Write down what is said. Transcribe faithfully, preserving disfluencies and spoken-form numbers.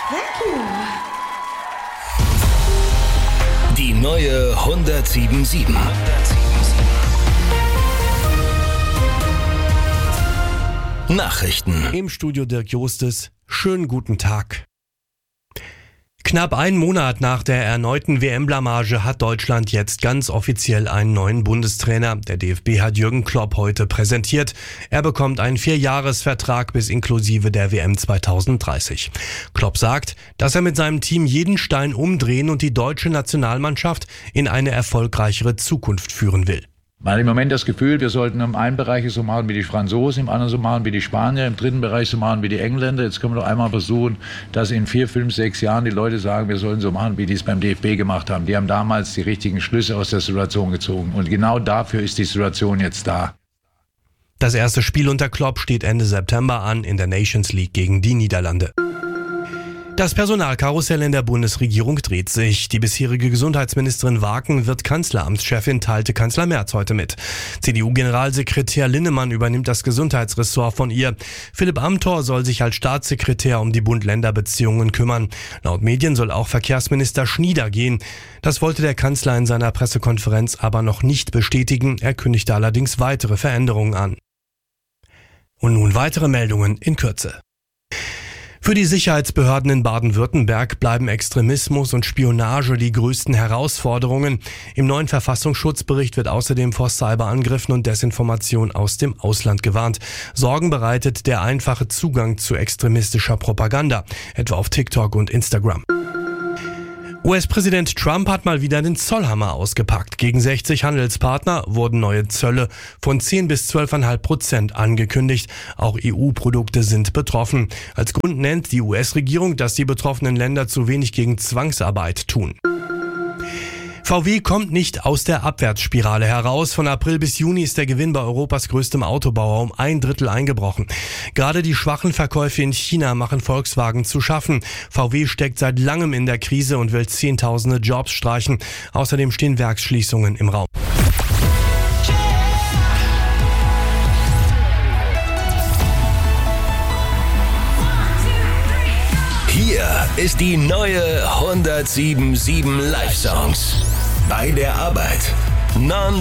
Thank you. Die neue hundertsieben Komma sieben. Nachrichten. Im Studio Dirk Jostes. Schönen guten Tag. Knapp einen Monat nach der erneuten W M-Blamage hat Deutschland jetzt ganz offiziell einen neuen Bundestrainer. Der D F B hat Jürgen Klopp heute präsentiert. Er bekommt einen Vierjahresvertrag bis inklusive der W M zweitausenddreißig. Klopp sagt, dass er mit seinem Team jeden Stein umdrehen und die deutsche Nationalmannschaft in eine erfolgreichere Zukunft führen will. Man hat im Moment das Gefühl, wir sollten im einen Bereich so machen wie die Franzosen, im anderen so machen wie die Spanier, im dritten Bereich so machen wie die Engländer. Jetzt können wir doch einmal versuchen, dass in vier, fünf, sechs Jahren die Leute sagen, wir sollen so machen, wie die es beim D F B gemacht haben. Die haben damals die richtigen Schlüsse aus der Situation gezogen. Und genau dafür ist die Situation jetzt da. Das erste Spiel unter Klopp steht Ende September an in der Nations League gegen die Niederlande. Das Personalkarussell in der Bundesregierung dreht sich. Die bisherige Gesundheitsministerin Waken wird Kanzleramtschefin, teilte Kanzler Merz heute mit. C D U-Generalsekretär Linnemann übernimmt das Gesundheitsressort von ihr. Philipp Amthor soll sich als Staatssekretär um die Bund-Länder-Beziehungen kümmern. Laut Medien soll auch Verkehrsminister Schnieder gehen. Das wollte der Kanzler in seiner Pressekonferenz aber noch nicht bestätigen. Er kündigte allerdings weitere Veränderungen an. Und nun weitere Meldungen in Kürze. Für die Sicherheitsbehörden in Baden-Württemberg bleiben Extremismus und Spionage die größten Herausforderungen. Im neuen Verfassungsschutzbericht wird außerdem vor Cyberangriffen und Desinformation aus dem Ausland gewarnt. Sorgen bereitet der einfache Zugang zu extremistischer Propaganda, etwa auf TikTok und Instagram. U S-Präsident Trump hat mal wieder den Zollhammer ausgepackt. Gegen sechzig Handelspartner wurden neue Zölle von zehn bis zwölf Komma fünf Prozent angekündigt. Auch E U-Produkte sind betroffen. Als Grund nennt die U S-Regierung, dass die betroffenen Länder zu wenig gegen Zwangsarbeit tun. V W kommt nicht aus der Abwärtsspirale heraus. Von April bis Juni ist der Gewinn bei Europas größtem Autobauer um ein Drittel eingebrochen. Gerade die schwachen Verkäufe in China machen Volkswagen zu schaffen. V W steckt seit langem in der Krise und will Zehntausende Jobs streichen. Außerdem stehen Werksschließungen im Raum. Hier ist die neue hundertsieben Komma sieben Live-Songs. Bei der Arbeit. Non